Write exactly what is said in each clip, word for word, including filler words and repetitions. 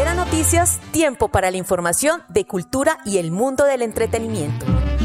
Caldera Noticias, tiempo para la información de cultura y el mundo del entretenimiento.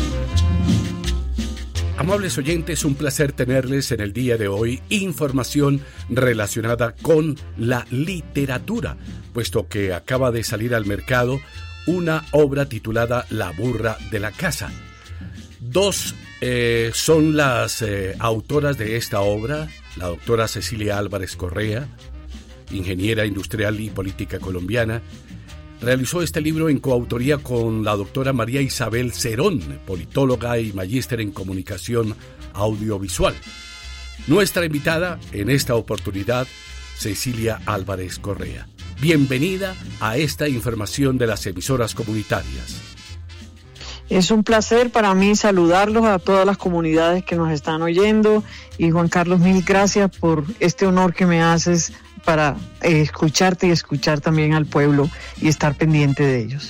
Amables oyentes, un placer tenerles en el día de hoy información relacionada con la literatura, puesto que acaba de salir al mercado una obra titulada La burra de la casa. Dos eh, son las eh, autoras de esta obra, la doctora Cecilia Álvarez Correa, ingeniera industrial y política colombiana. Realizó este libro en coautoría con la doctora María Isabel Cerón, politóloga y magíster en comunicación audiovisual. Nuestra invitada en esta oportunidad, Cecilia Álvarez Correa. Bienvenida a esta información de las emisoras comunitarias. Es un placer para mí saludarlos a todas las comunidades que nos están oyendo. Y Juan Carlos, mil gracias por este honor que me haces para eh, escucharte y escuchar también al pueblo y estar pendiente de ellos.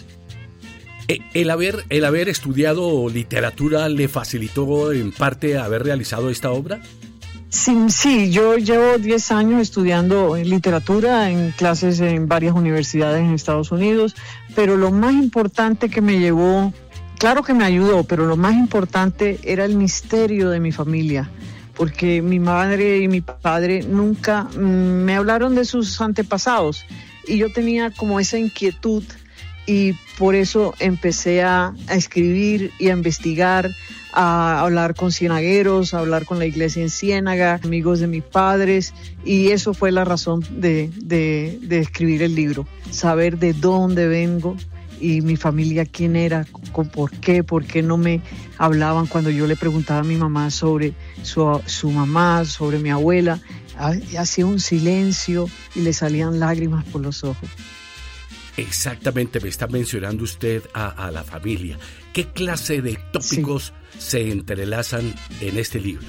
El haber, el haber estudiado literatura le facilitó en parte haber realizado esta obra. Sí, sí, yo llevo diez años estudiando literatura en clases en varias universidades en Estados Unidos, pero lo más importante que me llevó, claro que me ayudó, pero lo más importante era el misterio de mi familia. Porque mi madre y mi padre nunca mmm, me hablaron de sus antepasados y yo tenía como esa inquietud y por eso empecé a, a escribir y a investigar, a hablar con cienagueros, a hablar con la iglesia en Ciénaga, amigos de mis padres, y eso fue la razón de, de, de escribir el libro, saber de dónde vengo y mi familia quién era, con por qué, por qué no me hablaban cuando yo le preguntaba a mi mamá sobre su, su mamá, sobre mi abuela. Hacía un silencio y le salían lágrimas por los ojos. Exactamente, me está mencionando usted a, a la familia. ¿Qué clase de tópicos sí. se entrelazan en este libro?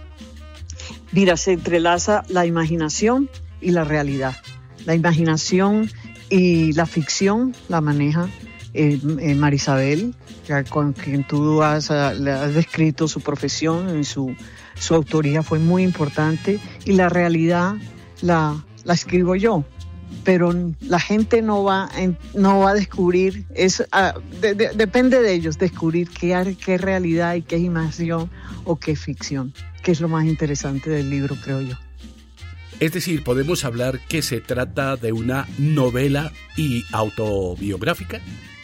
Mira, se entrelaza la imaginación y la realidad. La imaginación y la ficción la maneja eh, eh, Marisabel, con quien tú has, le has descrito su profesión, su, su autoría fue muy importante, y la realidad la, la escribo yo. Pero la gente no va, no va a descubrir, es, uh, de, de, depende de ellos, descubrir qué, qué es realidad y qué es imaginación o qué es ficción, que es lo más interesante del libro, creo yo. Es decir, ¿podemos hablar que se trata de una novela y autobiográfica?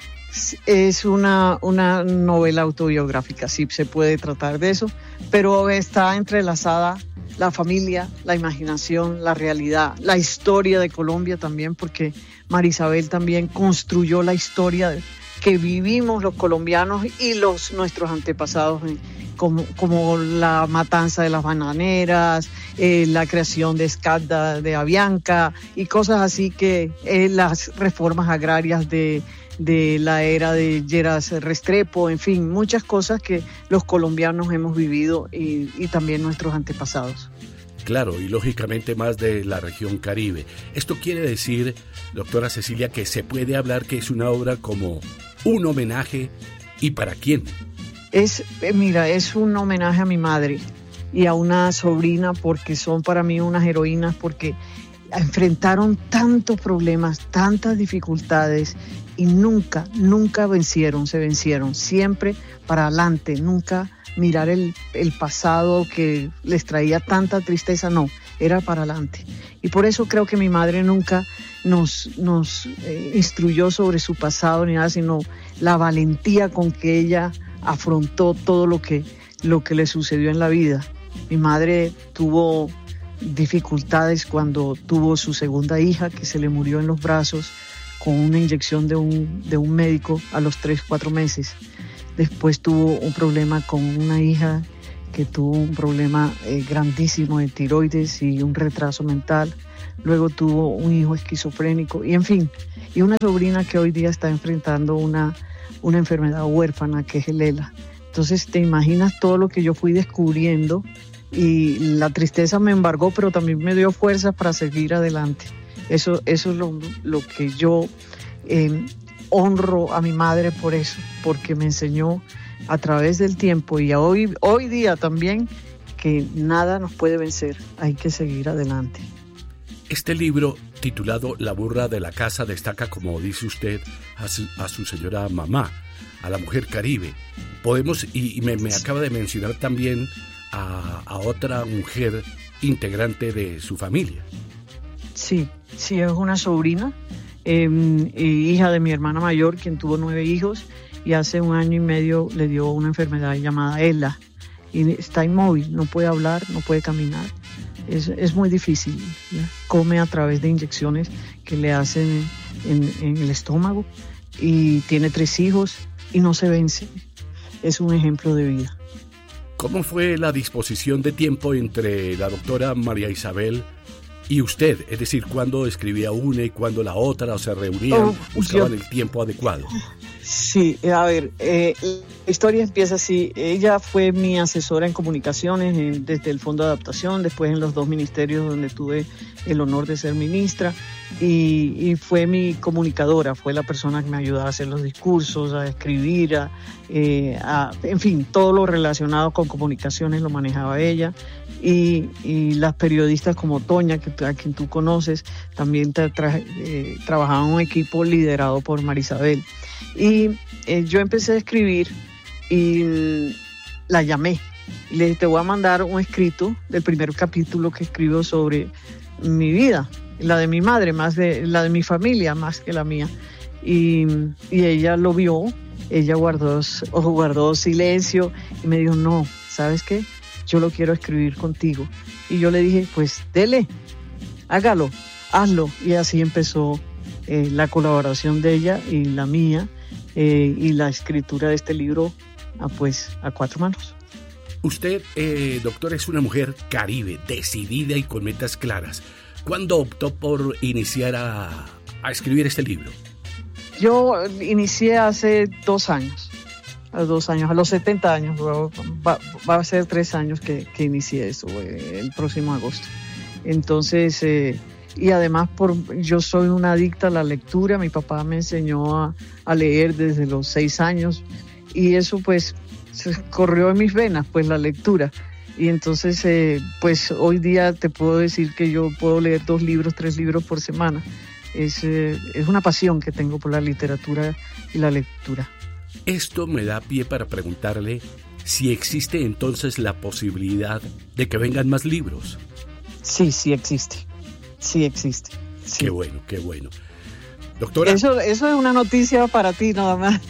Es una, una novela autobiográfica, sí, se puede tratar de eso, pero está entrelazada la familia, la imaginación, la realidad, la historia de Colombia también, porque Marisabel también construyó la historia que vivimos los colombianos y los nuestros antepasados, como, como la matanza de las bananeras, eh, la creación de Escalda de Avianca y cosas así, que eh, las reformas agrarias de, de la era de Lleras Restrepo, en fin, muchas cosas que los colombianos hemos vivido y, y también nuestros antepasados. Claro, y lógicamente más de la región Caribe. Esto quiere decir, doctora Cecilia, que se puede hablar que es una obra como un homenaje. ¿Y para quién? Es, mira, es un homenaje a mi madre y a una sobrina, porque son para mí unas heroínas, porque enfrentaron tantos problemas, tantas dificultades y nunca, nunca vencieron, se vencieron, siempre para adelante, nunca mirar el, el pasado que les traía tanta tristeza, no, era para adelante. Y por eso creo que mi madre nunca nos, nos eh, instruyó sobre su pasado ni nada, sino la valentía con que ella afrontó todo lo que, lo que le sucedió en la vida. Mi madre tuvo dificultades cuando tuvo su segunda hija, que se le murió en los brazos con una inyección de un, de un médico a los tres, cuatro meses. Después tuvo un problema con una hija que tuvo un problema eh, grandísimo de tiroides y un retraso mental. Luego tuvo un hijo esquizofrénico y en fin, y una sobrina que hoy día está enfrentando una, una enfermedad huérfana que es el ELA. Entonces te imaginas todo lo que yo fui descubriendo y la tristeza me embargó, pero también me dio fuerza para seguir adelante. Eso, eso es lo, lo que yo eh, honro a mi madre por eso, porque me enseñó a través del tiempo y a hoy, hoy día también, que nada nos puede vencer, hay que seguir adelante. Este libro, titulado La burra de la casa, destaca, como dice usted, a su, a su señora mamá, a la mujer caribe. Podemos, y, y me, me acaba de mencionar también a, a otra mujer integrante de su familia. Sí, sí, es una sobrina, eh, hija de mi hermana mayor, quien tuvo nueve hijos, y hace un año y medio le dio una enfermedad llamada ELA, y está inmóvil, no puede hablar, no puede caminar. Es, es muy difícil, ¿ya? Come a través de inyecciones que le hacen en, en el estómago, y tiene tres hijos y no se vence. Es un ejemplo de vida. ¿Cómo fue la disposición de tiempo entre la doctora María Isabel y usted? Es decir, ¿cuándo escribía una y cuándo la otra? ¿O se reunían, oh, buscaban yo... el tiempo adecuado? Sí, a ver, eh, la historia empieza así. Ella fue mi asesora en comunicaciones en, desde el Fondo de Adaptación, después en los dos ministerios donde tuve el honor de ser ministra, y, y fue mi comunicadora, fue la persona que me ayudaba a hacer los discursos, a escribir, a, eh, a, en fin, todo lo relacionado con comunicaciones lo manejaba ella. Y, y las periodistas como Toña, que, a quien tú conoces, también tra, tra, eh, trabajaban en un equipo liderado por María Isabel. Y eh, yo empecé a escribir y la llamé. Le dije, te voy a mandar un escrito del primer capítulo que escribo sobre mi vida, la de mi madre, más de la de mi familia, más que la mía. Y, y ella lo vio, ella guardó, guardó silencio y me dijo, no, ¿sabes qué? Yo lo quiero escribir contigo. Y yo le dije, pues dele, hágalo, hazlo. Y así empezó eh, la colaboración de ella y la mía, eh, y la escritura de este libro a, pues, a cuatro manos. Usted, eh, doctor, es una mujer caribe, decidida y con metas claras. ¿Cuándo optó por iniciar a, a escribir este libro? Yo inicié hace dos años. A los dos años, a los setenta años, va, va a ser tres años que, que inicié eso, el próximo agosto. Entonces, eh, y además por, yo soy una adicta a la lectura, mi papá me enseñó a, a leer desde los seis años, y eso pues se corrió en mis venas, pues la lectura. Y entonces, eh, pues hoy día te puedo decir que yo puedo leer dos libros, tres libros por semana. Es, eh, es una pasión que tengo por la literatura y la lectura. Esto me da pie para preguntarle si existe entonces la posibilidad de que vengan más libros. Sí, sí existe. Sí existe. Sí. Qué bueno, qué bueno. Doctora. Eso, eso es una noticia para ti nada más.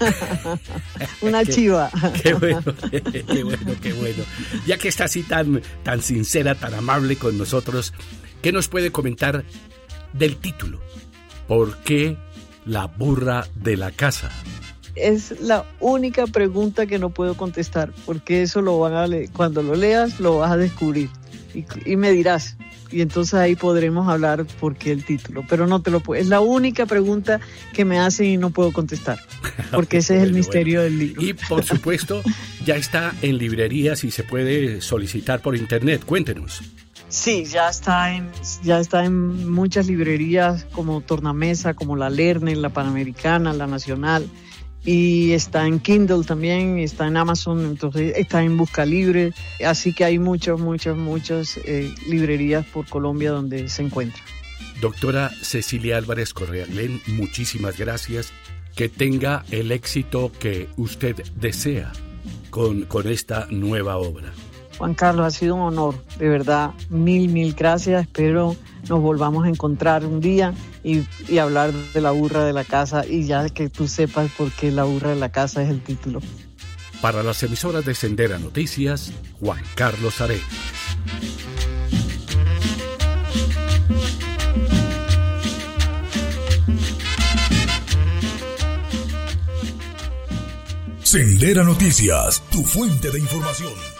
Una qué, chiva. Qué bueno, qué bueno, qué bueno. Ya que está así tan, tan sincera, tan amable con nosotros, ¿qué nos puede comentar del título? ¿Por qué la burra de la casa? Es la única pregunta que no puedo contestar, porque eso lo van a leer. Cuando lo leas lo vas a descubrir y, y me dirás, y entonces ahí podremos hablar por qué el título, pero no te lo puedo. Es la única pregunta que me hacen y no puedo contestar, porque ese es el bueno, misterio bueno. del libro. Y por supuesto ya está en librerías y se puede solicitar por internet. Cuéntenos. Sí, ya está en ya está en muchas librerías como Tornamesa, como la Lerner, la Panamericana, la Nacional. Y está en Kindle también, está en Amazon, entonces está en Busca Libre, así que hay muchas, muchas, muchas eh, librerías por Colombia donde se encuentra. Doctora Cecilia Álvarez Correa Glenn, muchísimas gracias, que tenga el éxito que usted desea con, con esta nueva obra. Juan Carlos, ha sido un honor, de verdad, mil, mil gracias, espero nos volvamos a encontrar un día y, y hablar de la burra de la casa, y ya que tú sepas por qué la burra de la casa es el título. Para las emisoras de Sendera Noticias, Juan Carlos Arenas. Sendera Noticias, tu fuente de información.